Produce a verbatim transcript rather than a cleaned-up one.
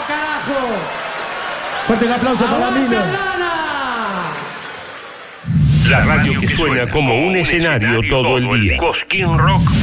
carajo! Fuerte el aplauso para Mino. La radio que suena como un escenario todo el día. Cosquín Rock